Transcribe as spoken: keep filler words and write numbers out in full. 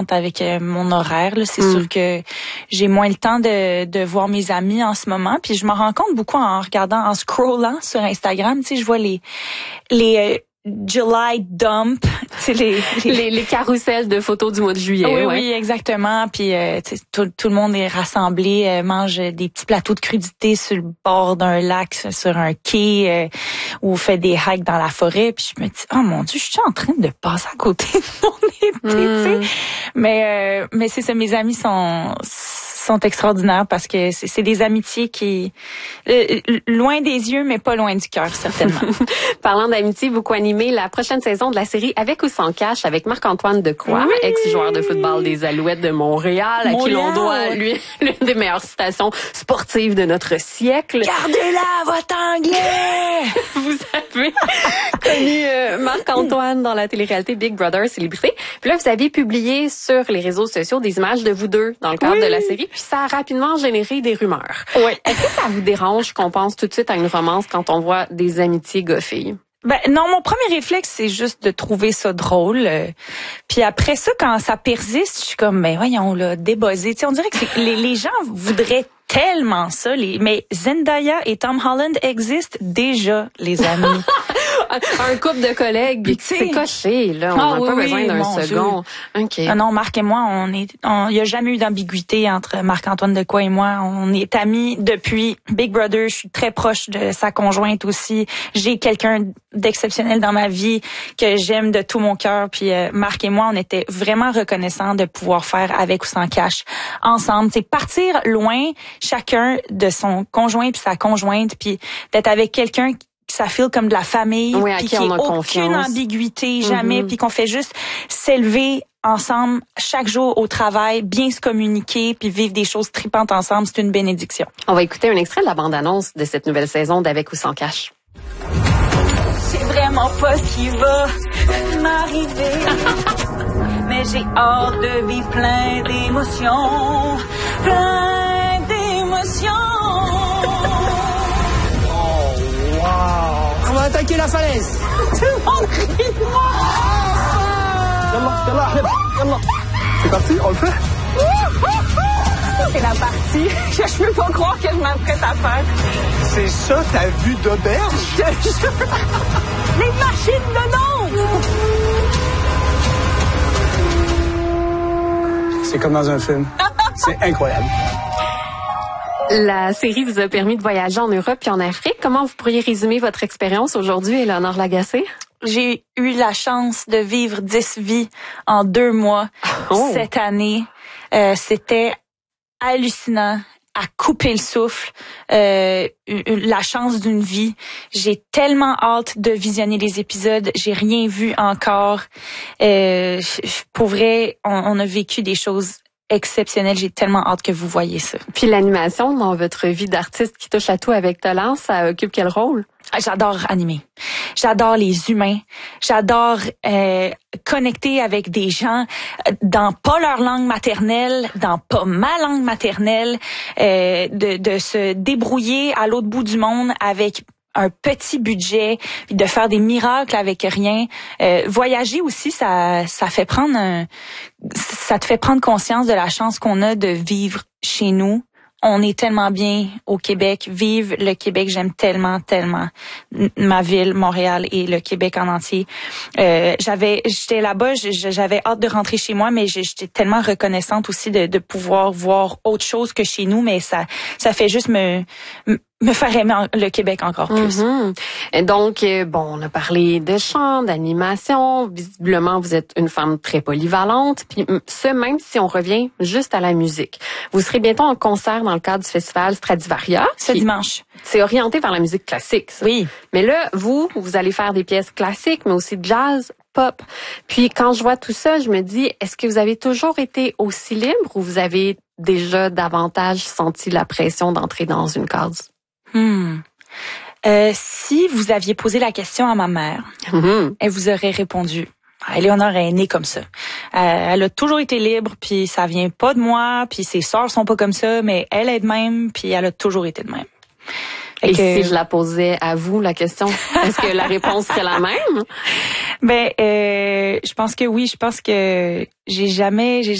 différente avec euh, mon horaire. Là. C'est mm. sûr que j'ai moins le temps de, de voir mes amis en ce moment. Puis je m'en rends compte beaucoup en regardant, en scrollant sur Instagram. Tu sais, je vois les les euh, July dump, tu sais les les... les les carousels de photos du mois de juillet. Oui, ouais. oui, exactement. Puis euh, tout, tout le monde est rassemblé, euh, mange des petits plateaux de crudités sur le bord d'un lac, sur un quai, euh, ou fait des hikes dans la forêt. Puis je me dis, oh mon Dieu, je suis en train de passer à côté de mon été. Mm. Tu sais. Mais euh, mais c'est ça, mes amis sont sont extraordinaires parce que c'est, c'est des amitiés qui euh, loin des yeux mais pas loin du cœur certainement. Parlant d'amitié, beaucoup animé la prochaine saison de la série Avec ou sans cash avec Marc-Antoine Dequoy, oui. ex-joueur de football des Alouettes de Montréal, Montréal. à qui l'on doit lui l'une des meilleures citations sportives de notre siècle. Gardez-la votre anglais. Vous avez connu euh, Marc-Antoine dans la télé-réalité Big Brother Célébrité. Puis là, vous avez publié sur les réseaux sociaux des images de vous deux dans le cadre oui. de la série. Puis ça a rapidement généré des rumeurs. Oui. Est-ce que ça vous dérange qu'on pense tout de suite à une romance quand on voit des amitiés gars-filles? Ben non, mon premier réflexe c'est juste de trouver ça drôle. Euh, puis après ça, quand ça persiste, je suis comme, ben voyons là, débuzzé. Tu sais, on dirait que c'est, les, les gens voudraient tellement ça. Les, mais Zendaya et Tom Holland existent déjà, les amis. Un couple de collègues, c'est coché, là. On n'a ah, pas oui, besoin d'un mon second. Okay. Ah non, Marc et moi, on est, il y a jamais eu d'ambiguïté entre Marc-Antoine Dequoy et moi. On est amis depuis Big Brother. Je suis très proche de sa conjointe aussi. J'ai quelqu'un d'exceptionnel dans ma vie que j'aime de tout mon cœur. Puis euh, Marc et moi, on était vraiment reconnaissants de pouvoir faire Avec ou sans cash ensemble. C'est partir loin, chacun de son conjoint puis sa conjointe, puis d'être avec quelqu'un ça file comme de la famille, oui, puis qu'il n'y ait aucune confiance. ambiguïté, jamais, mm-hmm. puis qu'on fait juste s'élever ensemble chaque jour au travail, bien se communiquer, puis vivre des choses tripantes ensemble, c'est une bénédiction. On va écouter un extrait de la bande-annonce de cette nouvelle saison d'Avec ou sans cash. C'est vraiment pas ce qui va m'arriver, mais j'ai hâte de vivre plein d'émotions, plein d'émotions. On va attaquer la falaise. Tout le monde crie de moi. Yallah, yallah, Ahmed, yallah. C'est parti, on le fait. Ça, c'est la partie que je peux pas croire que je m'apprête à faire. C'est ça ta vue d'auberge? Je te jure. Les machines de Nantes. C'est comme dans un film. C'est incroyable. La série vous a permis de voyager en Europe et en Afrique. Comment vous pourriez résumer votre expérience aujourd'hui, Éléonore Lagacé? J'ai eu la chance de vivre dix vies en deux mois oh. cette année. Euh, c'était hallucinant, à couper le souffle, euh, la chance d'une vie. J'ai tellement hâte de visionner les épisodes. J'ai rien vu encore. Euh, pour vrai, on, on a vécu des choses exceptionnel. J'ai tellement hâte que vous voyez ça. Puis l'animation dans votre vie d'artiste qui touche à tout avec talent, ça occupe quel rôle? J'adore animer. J'adore les humains. J'adore euh, connecter avec des gens dans pas leur langue maternelle, dans pas ma langue maternelle, euh, de, de se débrouiller à l'autre bout du monde avec un petit budget, de faire des miracles avec rien. Euh, voyager aussi, ça, ça fait prendre un, ça te fait prendre conscience de la chance qu'on a de vivre chez nous. On est tellement bien au Québec. Vive le Québec, j'aime tellement, tellement ma ville, Montréal et le Québec en entier. Euh, j'avais, j'étais là-bas, j'avais hâte de rentrer chez moi, mais j'étais tellement reconnaissante aussi de, de pouvoir voir autre chose que chez nous, mais ça, ça fait juste me, me faire aimer le Québec encore plus. Mm-hmm. Et donc, bon, on a parlé de chant, d'animation. Visiblement, vous êtes une femme très polyvalente. Puis, ce, même si on revient juste à la musique. Vous serez bientôt en concert dans le cadre du festival Stradivaria. Ce dimanche. C'est orienté vers la musique classique, ça. Oui. Mais là, vous, vous allez faire des pièces classiques, mais aussi de jazz, pop. Puis, quand je vois tout ça, je me dis, est-ce que vous avez toujours été aussi libre ou vous avez déjà davantage senti la pression d'entrer dans une case? Hmm. Euh, si vous aviez posé la question à ma mère, mm-hmm. elle vous aurait répondu. Éléonore est née comme ça. Euh, elle a toujours été libre, puis ça vient pas de moi, puis ses sœurs sont pas comme ça, mais elle est de même, puis elle a toujours été de même. Et, Et que... si je la posais à vous, la question, est-ce que la réponse serait la même? Ben, euh, je pense que oui. Je pense que j'ai jamais, j'ai